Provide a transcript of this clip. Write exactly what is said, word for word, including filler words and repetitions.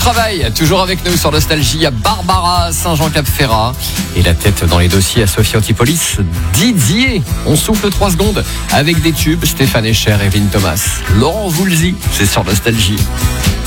travail, toujours avec nous sur Nostalgie. Il y a Barbara Saint-Jean-Cap-Ferrat et la tête dans les dossiers à Sophie Antipolis. Didier, on souffle trois secondes avec des tubes. Stéphane Echer, Evelyne Thomas, Laurent Voulzy, c'est sur Nostalgie.